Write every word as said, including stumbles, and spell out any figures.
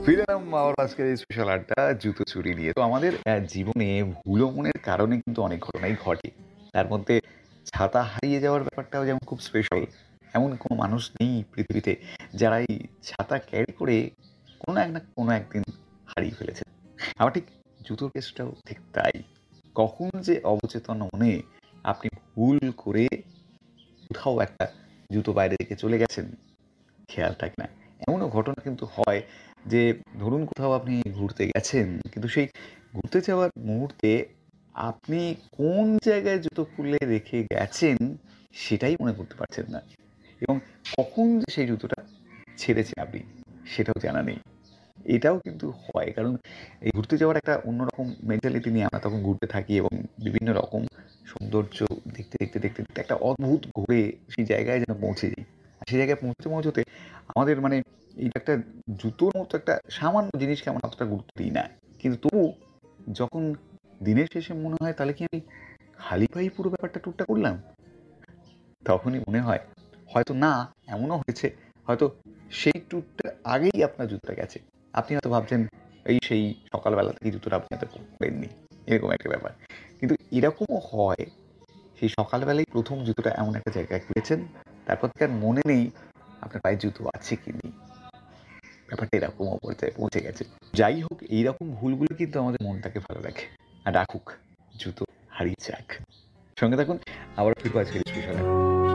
ফিরে এলাম আবার আজকের এই স্পেশাল আড্ডা জুতো চুরি নিয়ে। তো আমাদের আহ, জীবনে ভুলমনের কারণে কিন্তু অনেক ঘটনাই ঘটে। তার মধ্যে ছাতা হারিয়ে যাওয়ার ব্যাপারটাও যেমন খুব স্পেশাল। এমন কোনো মানুষ নেই পৃথিবীতে যারা এই ছাতা ক্যারি করে কোনো না এক না কোনো একদিন হারিয়ে ফেলেছে। আবার ঠিক জুতোর কেসটাও ঠিক তাই। কখন যে অবচেতন মনে আপনি ভুল করে কোথাও একটা জুতো বাইরে রেখে চলে গেছেন, খেয়াল থাকে না। এমনও ঘটনা কিন্তু হয় যে ধরুন কোথাও আপনি ঘুরতে গেছেন, কিন্তু সেই ঘুরতে যাওয়ার মুহূর্তে আপনি কোন জায়গায় জুতো খুলে রেখে গেছেন সেটাই মনে করতে পারছেন না, এবং কখন যে সেই জুতোটা ছেড়েছেন আপনি সেটাও জানা নেই। এটাও কিন্তু হয়, কারণ এই ঘুরতে যাওয়ার একটা অন্যরকম মেন্টালিটি নিয়ে আমরা তখন ঘুরতে থাকি এবং বিভিন্ন রকম সৌন্দর্য দেখতে দেখতে দেখতে দেখতে একটা অদ্ভুত ঘুরে সেই জায়গায় যেন পৌঁছে যাই। আর সেই জায়গায় পৌঁছতে পৌঁছতে আমাদের মানে এইটা একটা জুতোর মতো একটা সামান্য জিনিসকে আমরা অতটা গুরুত্ব দিই না, কিন্তু তবু যখন দিনের শেষে মনে হয় তাহলে কি আমি খালি পাই পুরো ব্যাপারটা টুকটা করলাম, তখনই মনে হয় হয়তো না, এমনও হয়েছে হয়তো সেই ট্যুরটার আগেই আপনার জুতোটা গেছে। আপনি হয়তো ভাবছেন এই সেই সকালবেলা থেকে জুতোটা আপনি হয়তো পরেননি, এরকম একটা ব্যাপার। কিন্তু এরকমও হয় সেই সকালবেলায় প্রথম জুতোটা এমন একটা জায়গায় খুলেছেন, তারপর থেকে আর মনে নেই আপনার পায়ে জুতো আছে কি নেই। ব্যাপারটা এরকমও পর্যায়ে পৌঁছে গেছে। যাই হোক, এইরকম ভুলগুলো কিন্তু আমাদের মনটাকে ভালো রাখে আর রাখুক, জুতো হারিয়ে যাক। সঙ্গে থাকুন, আবার ফিরবো আজকের স্পেশাল।